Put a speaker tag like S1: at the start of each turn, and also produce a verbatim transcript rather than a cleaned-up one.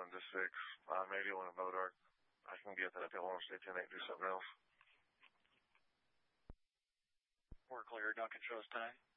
S1: seven to six. Uh, maybe when a motor, I can get that if they want to stay ten eight, do something else.
S2: We're clear. Duncan shows time.